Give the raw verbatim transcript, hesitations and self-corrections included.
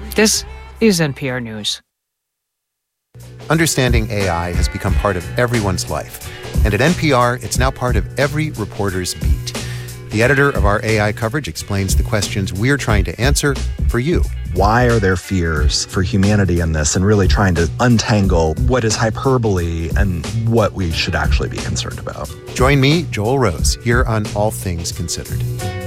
This is N P R News. Understanding A I has become part of everyone's life. And at N P R, it's now part of every reporter's beat. The editor of our A I coverage explains the questions we're trying to answer for you. Why are there fears for humanity in this, and really trying to untangle what is hyperbole and what we should actually be concerned about. Join me, Joel Rose, here on All Things Considered.